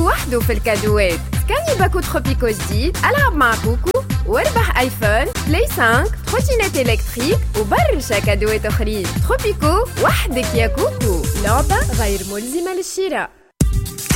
وحده في الكادوات. سكاني باكو تروبيكو جديد، ألعب مع كوكو واربح ايفون، بلاي 5، تروتينات الكتريك وبرشا كادوات اخرين. تروبيكو وحدك يا كوكو، لعبة غير ملزمة للشراء.